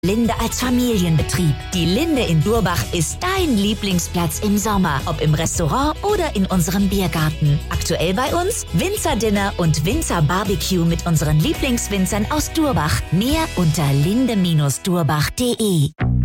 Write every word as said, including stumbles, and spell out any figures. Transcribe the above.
Linde als Familienbetrieb. Die Linde in Durbach ist dein Lieblingsplatz im Sommer, ob im Restaurant oder in unserem Biergarten. Aktuell bei uns Winzerdinner und Winzerbarbecue mit unseren Lieblingswinzern aus Durbach. Mehr unter linde Bindestrich durbach punkt de.